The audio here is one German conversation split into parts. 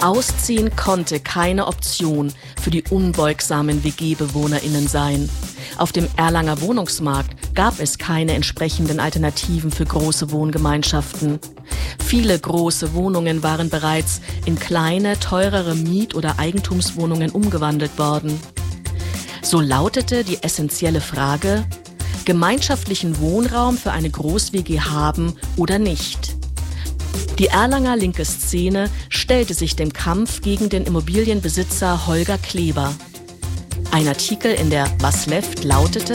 Ausziehen konnte keine Option für die unbeugsamen WG-BewohnerInnen sein. Auf dem Erlanger Wohnungsmarkt gab es keine entsprechenden Alternativen für große Wohngemeinschaften. Viele große Wohnungen waren bereits in kleine, teurere Miet- oder Eigentumswohnungen umgewandelt worden. So lautete die essentielle Frage: gemeinschaftlichen Wohnraum für eine Groß-WG haben oder nicht? Die Erlanger linke Szene stellte sich dem Kampf gegen den Immobilienbesitzer Holger Kleber. Ein Artikel in der Was läuft lautete: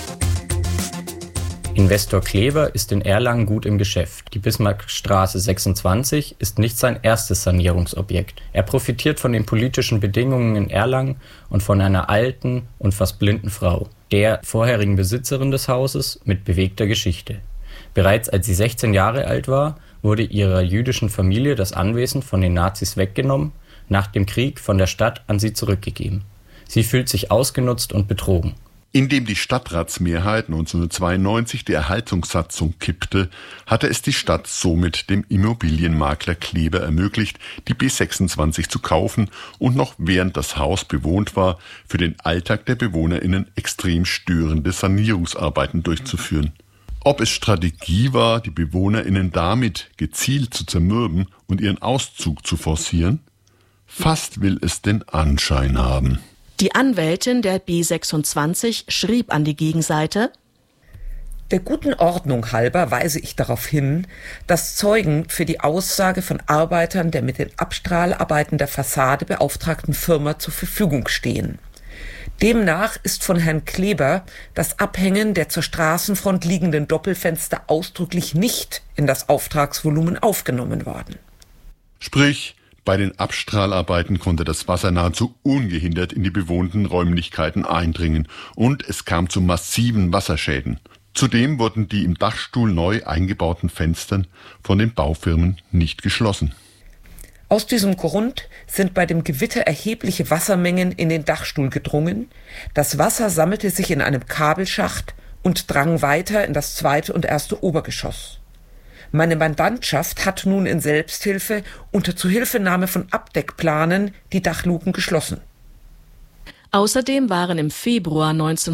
Investor Kleber ist in Erlangen gut im Geschäft. Die Bismarckstraße 26 ist nicht sein erstes Sanierungsobjekt. Er profitiert von den politischen Bedingungen in Erlangen und von einer alten und fast blinden Frau, der vorherigen Besitzerin des Hauses mit bewegter Geschichte. Bereits als sie 16 Jahre alt war, wurde ihrer jüdischen Familie das Anwesen von den Nazis weggenommen, nach dem Krieg von der Stadt an sie zurückgegeben. Sie fühlt sich ausgenutzt und betrogen. Indem die Stadtratsmehrheit 1992 die Erhaltungssatzung kippte, hatte es die Stadt somit dem Immobilienmakler Kleber ermöglicht, die B26 zu kaufen und noch während das Haus bewohnt war, für den Alltag der BewohnerInnen extrem störende Sanierungsarbeiten durchzuführen. Ob es Strategie war, die BewohnerInnen damit gezielt zu zermürben und ihren Auszug zu forcieren? Fast will es den Anschein haben. Die Anwältin der B26 schrieb an die Gegenseite: Der guten Ordnung halber weise ich darauf hin, dass Zeugen für die Aussage von Arbeitern der mit den Abstrahlarbeiten der Fassade beauftragten Firma zur Verfügung stehen. Demnach ist von Herrn Kleber das Abhängen der zur Straßenfront liegenden Doppelfenster ausdrücklich nicht in das Auftragsvolumen aufgenommen worden. Sprich, bei den Abstrahlarbeiten konnte das Wasser nahezu ungehindert in die bewohnten Räumlichkeiten eindringen und es kam zu massiven Wasserschäden. Zudem wurden die im Dachstuhl neu eingebauten Fenstern von den Baufirmen nicht geschlossen. Aus diesem Grund sind bei dem Gewitter erhebliche Wassermengen in den Dachstuhl gedrungen. Das Wasser sammelte sich in einem Kabelschacht und drang weiter in das zweite und erste Obergeschoss. Meine Mandantschaft hat nun in Selbsthilfe unter Zuhilfenahme von Abdeckplanen die Dachluken geschlossen. Außerdem waren im Februar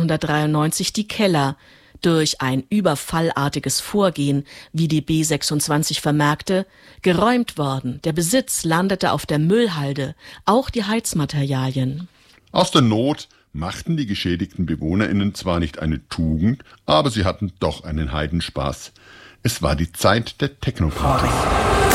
1993 die Keller durch ein überfallartiges Vorgehen, wie die B26 vermerkte, geräumt worden. Der Besitz landete auf der Müllhalde, auch die Heizmaterialien. Aus der Not machten die geschädigten BewohnerInnen zwar nicht eine Tugend, aber sie hatten doch einen Heidenspaß. Es war die Zeit der Technoparty.